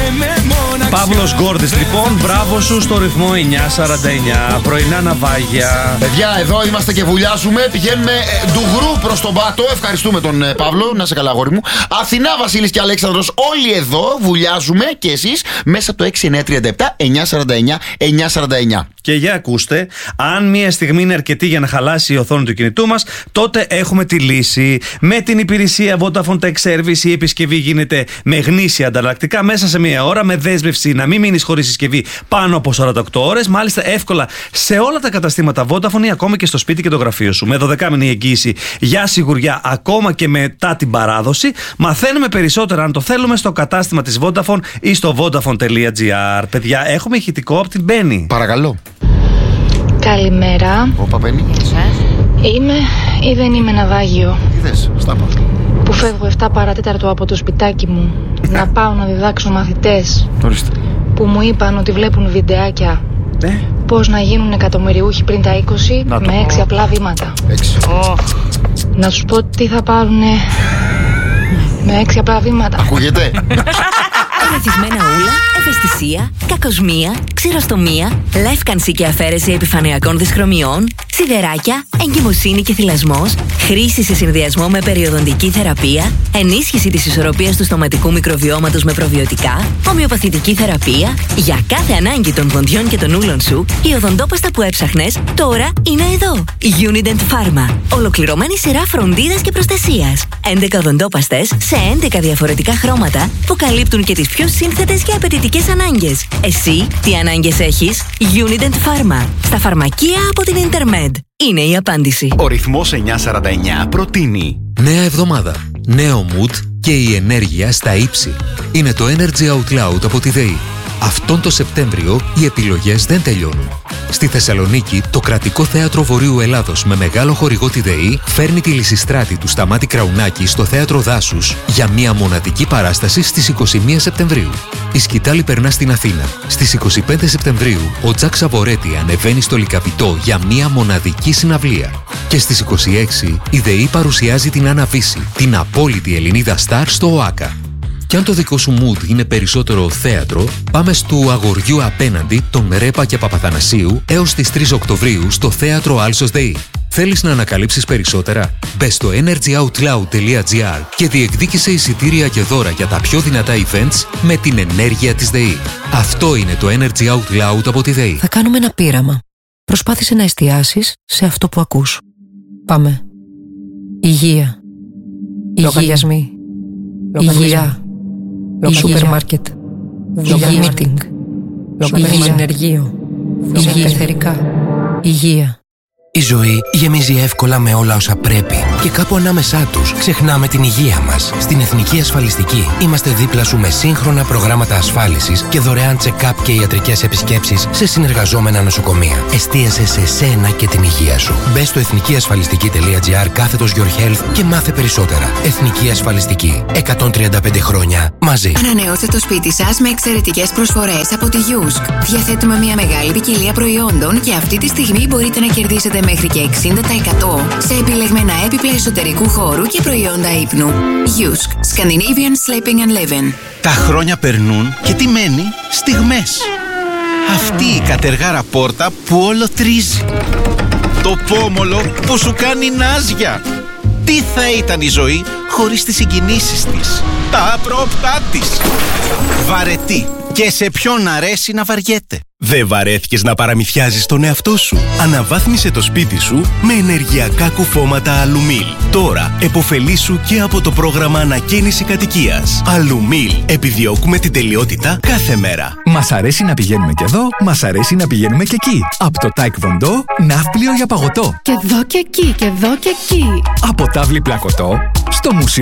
Παύλος Γκόρντης λοιπόν, μπράβο σου στο ρυθμό 949. Πρωινά ναυάγια. Παιδιά, εδώ είμαστε και βουλιάζουμε. Πηγαίνουμε ντουγρού προς τον πάτο. Ευχαριστούμε τον Παύλο. Να σε καλά, αγόρι μου. Αθηνά, Βασίλης και Αλέξανδρος, όλοι εδώ βουλιάζουμε και εσείς μέσα από το 6937-949-949. Και για ακούστε, αν μία στιγμή είναι αρκετή για να χαλάσει η οθόνη του κινητού μας, τότε έχουμε τη λύση. Με την υπηρεσία Vodafone Tech Service η επισκευή γίνεται με γνήσια ανταλλακτικά μέσα σε μία ώρα, με δέσμευση να μην μείνεις χωρίς συσκευή πάνω από 48 ώρες. Μάλιστα εύκολα σε όλα τα καταστήματα Vodafone ή ακόμα και στο σπίτι και το γραφείο σου. Με 12μηνη εγγύηση για σιγουριά ακόμα και μετά την παράδοση. Μαθαίνουμε περισσότερα αν το θέλουμε στο κατάστημα της Vodafone ή στο vodafone.gr. Παιδιά, έχουμε ηχητικό από την Μπέννη. Παρακαλώ. Καλημέρα. Όπα, Μπέννη. Είμαι ή δεν είμαι ναυάγιο? Είδες, στάπα. Που φεύγω 7 παρατέταρτο από το σπιτάκι μου να πάω να διδάξω μαθητές. Ορίστε. Που μου είπαν ότι βλέπουν βιντεάκια πώς να γίνουν εκατομμυριούχοι πριν τα 20 με 6 απλά βήματα. 6. Να τους πω τι θα πάρουνε με 6 απλά βήματα. Ακούγεται. Μεθυσμένα ούλα, ευαισθησία, κακοσμία, ξηροστομία, λεύκανση και αφαίρεση επιφανειακών δυσχρωμιών, σιδεράκια, εγκυμοσύνη και θυλασμός, χρήση σε συνδυασμό με περιοδοντική θεραπεία, ενίσχυση της ισορροπίας του στοματικού μικροβιώματος με προβιωτικά, ομοιοπαθητική θεραπεία. Για κάθε ανάγκη των δοντιών και των ούλων σου, η οδοντόπαστα που έψαχνες τώρα είναι εδώ. Unident Pharma. Ολοκληρωμένη σειρά φροντίδας και προστασίας. 11 οδοντόπαστες σε 11 διαφορετικά χρώματα που καλύπτουν και τις πιο σύνθετες και απαιτητικές ανάγκες. Εσύ τι ανάγκες έχεις? Unident Pharma. Στα φαρμακεία από την Intermed. Είναι η απάντηση. Ο ρυθμός 949 προτείνει νέα εβδομάδα, νέο mood και η ενέργεια στα ύψη. Είναι το Energy Out Loud από τη ΔΕΗ. Αυτόν το Σεπτέμβριο οι επιλογές δεν τελειώνουν. Στη Θεσσαλονίκη, το Κρατικό Θέατρο Βορείου Ελλάδος με μεγάλο χορηγό τη ΔΕΗ φέρνει τη Λυσιστράτη του Σταμάτη Κραουνάκη στο Θέατρο Δάσους για μια μοναδική παράσταση στις 21 Σεπτεμβρίου. Η σκητάλη περνά στην Αθήνα. Στις 25 Σεπτεμβρίου, ο Τζακ Σαβορέτη ανεβαίνει στο Λυκαπητό για μια μοναδική συναυλία. Και στις 26, η ΔΕΗ παρουσιάζει την Άννα Βύση, την απόλυτη Ελληνίδα στάρ στο ΟΑΚΑ. Κι αν το δικό σου mood είναι περισσότερο θέατρο, πάμε στο Αγοριού απέναντι των Ρέπα και Παπαθανασίου έως τις 3 Οκτωβρίου στο Θέατρο Άλσος ΔΕΗ. Θέλεις να ανακαλύψεις περισσότερα? Μπες στο energyoutloud.gr και διεκδίκησε εισιτήρια και δώρα για τα πιο δυνατά events με την ενέργεια της ΔΕΗ. Αυτό είναι το Energy Out Loud από τη ΔΕΗ. Θα κάνουμε ένα πείραμα. Προσπάθησε να εστιάσεις σε αυτό που ακούς. Πάμε. Υγεία. Λογαριασμοί. Υγεία. Σούπερ μάρκετ. Υγεία meeting. Υγεία ενεργείο. Υγεία εθερικά. Υγεία. Η ζωή γεμίζει εύκολα με όλα όσα πρέπει και κάπου ανάμεσά τους ξεχνάμε την υγεία μας. Στην Εθνική Ασφαλιστική είμαστε δίπλα σου με σύγχρονα προγράμματα ασφάλισης και δωρεάν check-up και ιατρικές επισκέψεις σε συνεργαζόμενα νοσοκομεία. Εστίασε σε σένα και την υγεία σου. Μπες στο εθνικιασφαλιστική.gr/your health και μάθε περισσότερα. Εθνική Ασφαλιστική. 135 χρόνια μαζί. Ανανεώστε το σπίτι σας με εξαιρετικές προσφορές από τη Yusk. Διαθέτουμε μια μεγάλη ποικιλία προϊόντων και αυτή τη στιγμή μπορείτε να κερδίσετε μέχρι και 60% σε επιλεγμένα έπιπλα εσωτερικού χώρου και προϊόντα ύπνου. Yusk. Scandinavian Sleeping and Living. Τα χρόνια περνούν και τι μένει? Στιγμές. Αυτή η κατεργάρα πόρτα που όλο τρίζει. Το πόμολο που σου κάνει νάζια. Τι θα ήταν η ζωή χωρίς τις συγκινήσεις της, τα απρόπτά της. Βαρετή. Και σε ποιον αρέσει να βαριέται. Δεν βαρέθηκες να παραμυθιάζεις τον εαυτό σου? Αναβάθμισε το σπίτι σου με ενεργειακά κουφώματα Αλουμίλ. Τώρα επωφελήσου και από το πρόγραμμα ανακαίνιση κατοικίας. Αλουμίλ. Επιδιώκουμε την τελειότητα κάθε μέρα. Μας αρέσει να πηγαίνουμε και εδώ, μας αρέσει να πηγαίνουμε και εκεί. Από το Taekwondo, ναύπλιο για παγωτό. Και εδώ και εκεί, και εδώ και εκεί. Από τάβλη πλακωτό, στο μουσείο